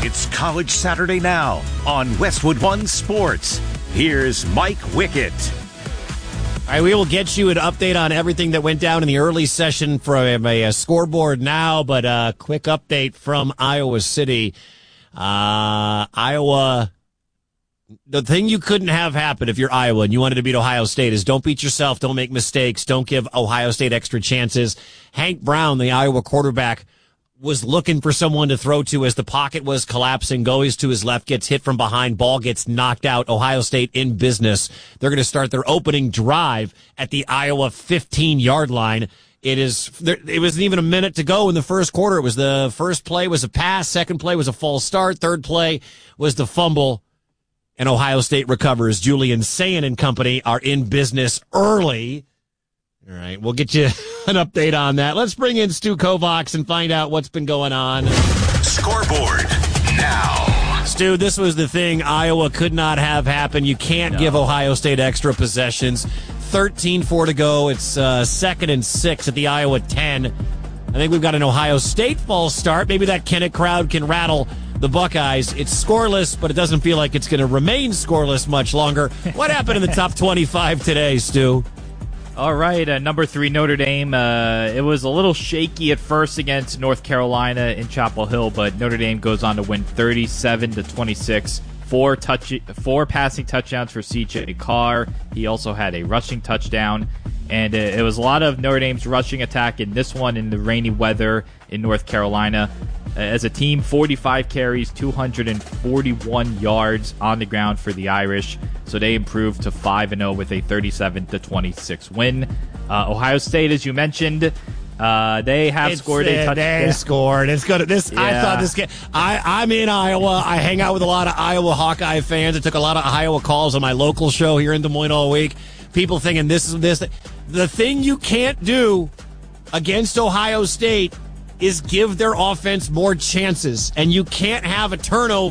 It's College Saturday now on Westwood One Sports. Here's Mike Wickett. All right, we will get you an update on everything that went down in the early session from a scoreboard now, but a quick update from Iowa City. Iowa, the thing you couldn't have happen if you're Iowa and you wanted to beat Ohio State is don't beat yourself, don't make mistakes, don't give Ohio State extra chances. Hank Brown, the Iowa quarterback, was looking for someone to throw to as the pocket was collapsing, goes to his left, gets hit from behind, ball gets knocked out. Ohio State in business. They're going to start their opening drive at the Iowa 15-yard line. It wasn't even a minute to go in the first quarter. It was the first play was a pass, second play was a false start, third play was the fumble, and Ohio State recovers. Julian Sayin and company are in business early. All right, we'll get you an update on that. Let's bring in Stu Kovacs and find out what's been going on. Scoreboard now. Stu, this was the thing Iowa could not have happen. You can't give Ohio State extra possessions. 13-4 to go. It's 2nd and 6 at the Iowa 10. I think we've got an Ohio State false start. Maybe that Kennett crowd can rattle the Buckeyes. It's scoreless, but it doesn't feel like it's going to remain scoreless much longer. What happened in the top 25 today, Stu? All right, number 3, Notre Dame. It was a little shaky at first against North Carolina in Chapel Hill, but Notre Dame goes on to win 37-26. Four passing touchdowns for C.J. Carr. He also had a rushing touchdown. And it was a lot of Notre Dame's rushing attack in this one in the rainy weather in North Carolina. As a team, 45 carries, 241 yards on the ground for the Irish. So they improved to 5-0 with a 37-26 win. Ohio State, as you mentioned, they have scored a touchdown. They scored. It's good. I thought this game. I'm in Iowa. I hang out with a lot of Iowa Hawkeye fans. I took a lot of Iowa calls on my local show here in Des Moines all week. People thinking this is this. The thing you can't do against Ohio State is give their offense more chances, and you can't have a turnover